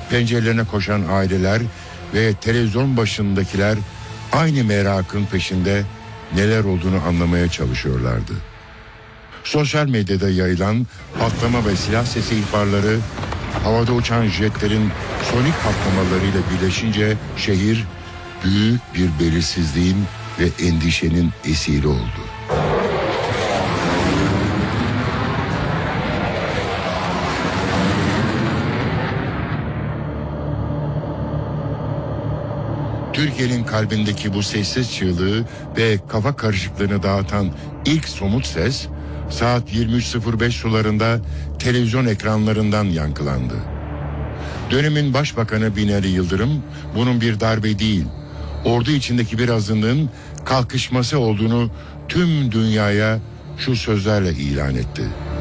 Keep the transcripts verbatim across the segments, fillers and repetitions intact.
pencerelerine koşan aileler ve televizyon başındakiler aynı merakın peşinde neler olduğunu anlamaya çalışıyorlardı. Sosyal medyada yayılan patlama ve silah sesi ihbarları havada uçan jetlerin sonik patlamalarıyla birleşince şehir büyük bir belirsizliğin ve endişenin esiri oldu. Türkiye'nin kalbindeki bu sessiz çığlığı ve kafa karışıklığını dağıtan ilk somut ses saat yirmi üç sıfır beş sularında televizyon ekranlarından yankılandı. Dönemin Başbakanı Binali Yıldırım bunun bir darbe değil, ordu içindeki bir azınlığın kalkışması olduğunu tüm dünyaya şu sözlerle ilan etti.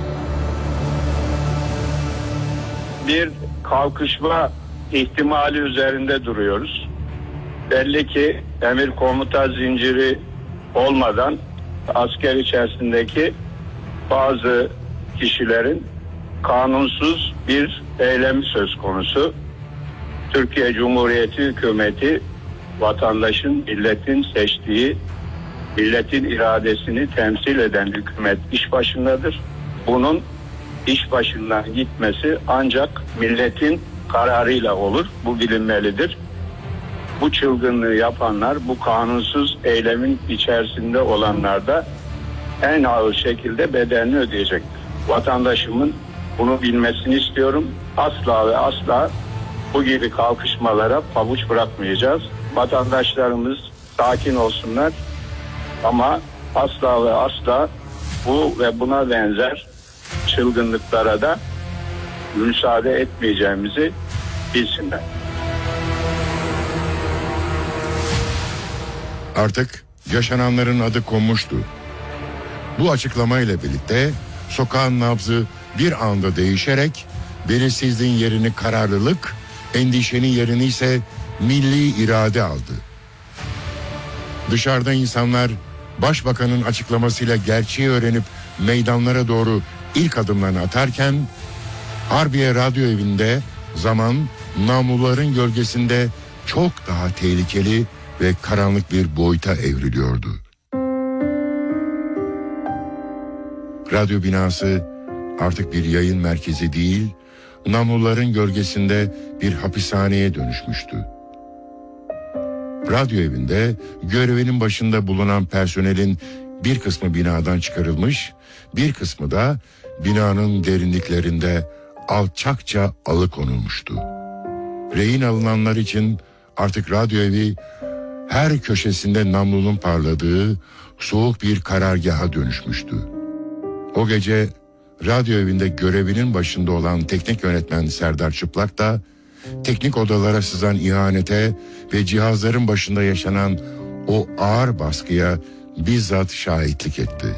Bir kalkışma ihtimali üzerinde duruyoruz. Belli ki emir komuta zinciri olmadan asker içerisindeki bazı kişilerin kanunsuz bir eylemi söz konusu. Türkiye Cumhuriyeti hükümeti vatandaşın, milletin seçtiği, milletin iradesini temsil eden hükümet iş başındadır. Bunun iş başından gitmesi ancak milletin kararıyla olur. Bu bilinmelidir. Bu çılgınlığı yapanlar, bu kanunsuz eylemin içerisinde olanlar da en ağır şekilde bedelini ödeyecektir. Vatandaşımın bunu bilmesini istiyorum. Asla ve asla bu gibi kalkışmalara pabuç bırakmayacağız. Vatandaşlarımız sakin olsunlar ama asla ve asla bu ve buna benzer çılgınlıklara da müsaade etmeyeceğimizi bilsinler. Artık yaşananların adı konmuştu. Bu açıklamayla birlikte sokağın nabzı bir anda değişerek belirsizliğin yerini kararlılık, endişenin yerini ise milli irade aldı. Dışarıda insanlar başbakanın açıklamasıyla gerçeği öğrenip meydanlara doğru ilk adımlarını atarken Harbiye Radyo Evi'nde zaman namluların gölgesinde çok daha tehlikeli ve karanlık bir boyuta evriliyordu. Radyo binası artık bir yayın merkezi değil, namluların gölgesinde bir hapishaneye dönüşmüştü. Radyo evinde görevinin başında bulunan personelin bir kısmı binadan çıkarılmış, bir kısmı da binanın derinliklerinde alçakça alıkonulmuştu. Rehin alınanlar için artık radyo evi her köşesinde namlunun parladığı soğuk bir karargaha dönüşmüştü. O gece radyo evinde görevinin başında olan teknik yönetmen Serdar Çıplak da teknik odalara sızan ihanete ve cihazların başında yaşanan o ağır baskıya bizzat şahitlik etti.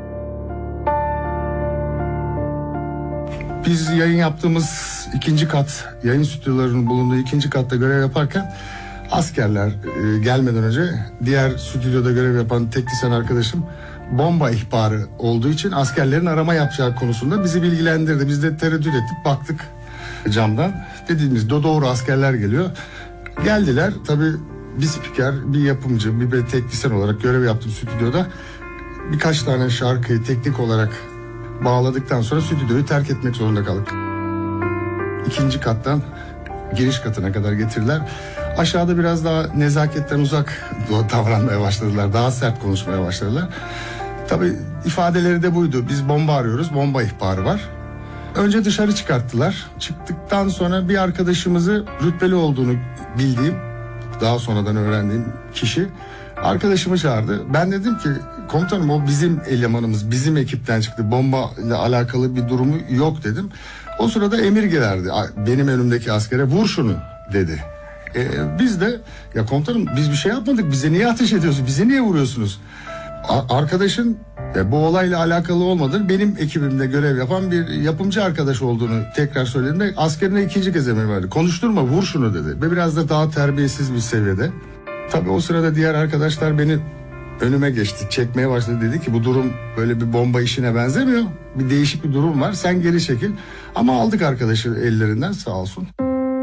Biz yayın yaptığımız ikinci kat, yayın stüdyolarının bulunduğu ikinci katta görev yaparken askerler e, gelmeden önce diğer stüdyoda görev yapan teknisyen arkadaşım bomba ihbarı olduğu için askerlerin arama yapacağı konusunda bizi bilgilendirdi. Biz de tereddüt ettik, baktık camdan. Dediğimiz doğru askerler geliyor. Geldiler tabii, bir spiker, bir yapımcı, bir, bir teknisyen olarak görev yaptım stüdyoda. Birkaç tane şarkıyı teknik olarak bağladıktan sonra stüdyoyu terk etmek zorunda kaldık. İkinci kattan giriş katına kadar getirdiler. Aşağıda biraz daha nezaketten uzak davranmaya başladılar. Daha sert konuşmaya başladılar. Tabii ifadeleri de buydu. Biz bomba arıyoruz, bomba ihbarı var. Önce dışarı çıkarttılar. Çıktıktan sonra bir arkadaşımızı, rütbeli olduğunu bildiğim, daha sonradan öğrendiğim kişi arkadaşımı çağırdı. Ben dedim ki komutanım o bizim elemanımız, bizim ekipten çıktı. Bomba ile alakalı bir durumu yok dedim. O sırada emir gelirdi benim önümdeki askere, vur şunu dedi. Ee, biz de ya komutanım biz bir şey yapmadık, bize niye ateş ediyorsunuz, bize niye vuruyorsunuz? A- arkadaşın e, bu olayla alakalı olmadığını, benim ekibimde görev yapan bir yapımcı arkadaş olduğunu tekrar söyledim de askerine ikinci kez emir verdi. Konuşturma, vur şunu dedi ve biraz da daha terbiyesiz bir seviyede. Tabii o sırada diğer arkadaşlar beni önüme geçti, çekmeye başladı, dedi ki bu durum böyle bir bomba işine benzemiyor. Bir değişik bir durum var, sen geri çekil. Ama aldık arkadaşı ellerinden, sağ olsun.